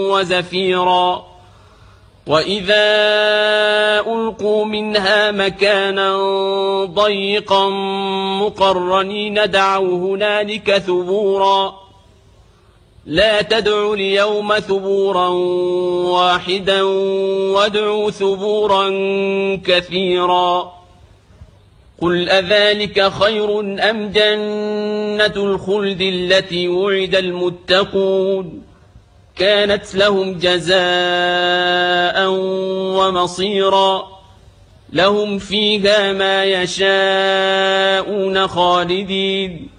وزفيرا وإذا ألقوا منها مكانا ضيقا مقرنين دعوا هنالك ثبورا لا تدعوا اليوم ثبورا واحدا وادعوا ثبورا كثيرا قل أذلك خير أم جنة الخلد التي وعد المتقون كانت لهم جزاء ومصيرا لهم فيها ما يشاءون خالدين